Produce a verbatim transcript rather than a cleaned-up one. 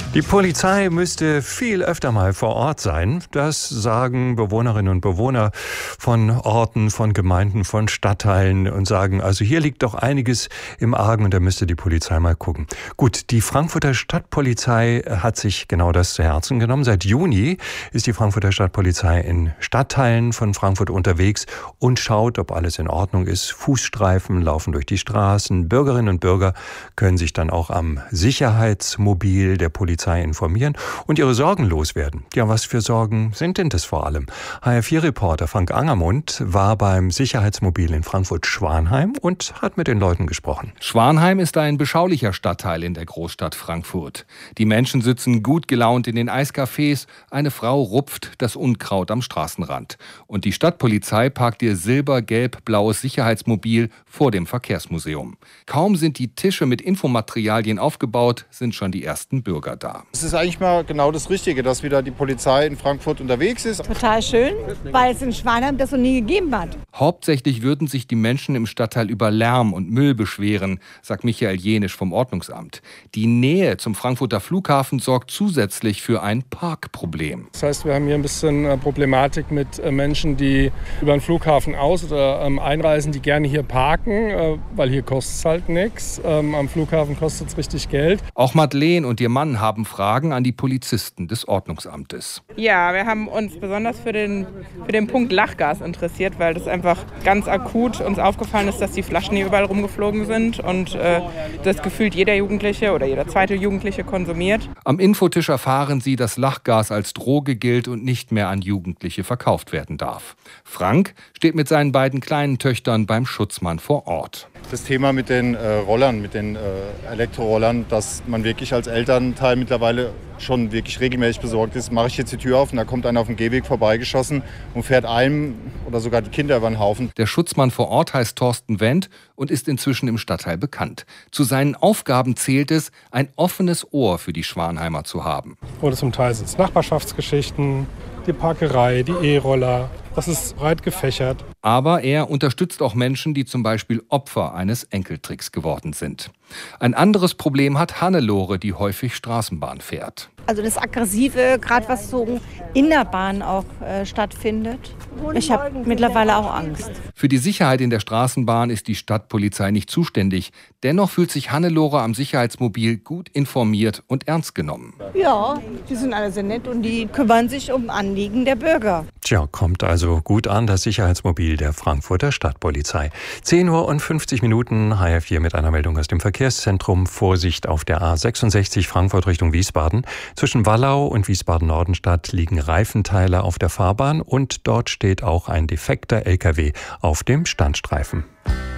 Die Polizei müsste viel öfter mal vor Ort sein. Das sagen Bewohnerinnen und Bewohner von Orten, von Gemeinden, von Stadtteilen und sagen, also hier liegt doch einiges im Argen und da müsste die Polizei mal gucken. Gut, die Frankfurter Stadtpolizei hat sich genau das zu Herzen genommen. Seit Juni ist die Frankfurter Stadtpolizei in Stadtteilen von Frankfurt unterwegs und schaut, ob alles in Ordnung ist. Fußstreifen laufen durch die Straßen. Bürgerinnen und Bürger können sich dann auch am Sicherheitsmobil der Polizei informieren und ihre Sorgen loswerden. Ja, was für Sorgen sind denn das vor allem? H R vier Reporter Frank Angermund war beim Sicherheitsmobil in Frankfurt-Schwanheim und hat mit den Leuten gesprochen. Schwanheim ist ein beschaulicher Stadtteil in der Großstadt Frankfurt. Die Menschen sitzen gut gelaunt in den Eiscafés, eine Frau rupft das Unkraut am Straßenrand. Und die Stadtpolizei parkt ihr silber-gelb-blaues Sicherheitsmobil vor dem Verkehrsmuseum. Kaum sind die Tische mit Infomaterialien aufgebaut, sind schon die ersten Bürger da. Es ist eigentlich mal genau das Richtige, dass wieder die Polizei in Frankfurt unterwegs ist. Total schön, weil es in Schwanheim das noch nie gegeben hat. Hauptsächlich würden sich die Menschen im Stadtteil über Lärm und Müll beschweren, sagt Michael Jenisch vom Ordnungsamt. Die Nähe zum Frankfurter Flughafen sorgt zusätzlich für ein Parkproblem. Das heißt, wir haben hier ein bisschen Problematik mit Menschen, die über den Flughafen aus- oder einreisen, die gerne hier parken, weil hier kostet es halt nichts. Am Flughafen kostet es richtig Geld. Auch Madeleine und ihr Mann haben Fragen an die Polizisten des Ordnungsamtes. Ja, wir haben uns besonders für den, für den Punkt Lachgas interessiert, weil das einfach ganz akut uns aufgefallen ist, dass die Flaschen hier überall rumgeflogen sind und äh, das gefühlt jeder Jugendliche oder jeder zweite Jugendliche konsumiert. Am Infotisch erfahren sie, dass Lachgas als Droge gilt und nicht mehr an Jugendliche verkauft werden darf. Frank steht mit seinen beiden kleinen Töchtern beim Schutzmann vor Ort. Das Thema mit den äh, Rollern, mit den äh, Elektrorollern, dass man wirklich als Elternteil mittlerweile schon wirklich regelmäßig besorgt ist. Mache ich jetzt die Tür auf und da kommt einer auf dem Gehweg vorbeigeschossen und fährt einem oder sogar die Kinder über den Haufen. Der Schutzmann vor Ort heißt Thorsten Wendt und ist inzwischen im Stadtteil bekannt. Zu seinen Aufgaben zählt es, ein offenes Ohr für die Schwanheimer zu haben. Oder zum Teil sind es Nachbarschaftsgeschichten, die Parkerei, die E-Roller. Das ist breit gefächert. Aber er unterstützt auch Menschen, die zum Beispiel Opfer eines Enkeltricks geworden sind. Ein anderes Problem hat Hannelore, die häufig Straßenbahn fährt. Also das Aggressive, gerade was so in der Bahn auch äh, stattfindet. Ich habe mittlerweile auch Angst. Für die Sicherheit in der Straßenbahn ist die Stadtpolizei nicht zuständig. Dennoch fühlt sich Hannelore am Sicherheitsmobil gut informiert und ernst genommen. Ja, die sind alle sehr nett und die kümmern sich um Anliegen der Bürger. Tja, kommt also gut an, das Sicherheitsmobil der Frankfurter Stadtpolizei. zehn Uhr und fünfzig Minuten, H R vier mit einer Meldung aus dem Verkehrszentrum. Vorsicht auf der A sechsundsechzig Frankfurt Richtung Wiesbaden. Zwischen Wallau und Wiesbaden-Nordenstadt liegen Reifenteile auf der Fahrbahn und dort steht auch ein defekter L K W auf dem Standstreifen.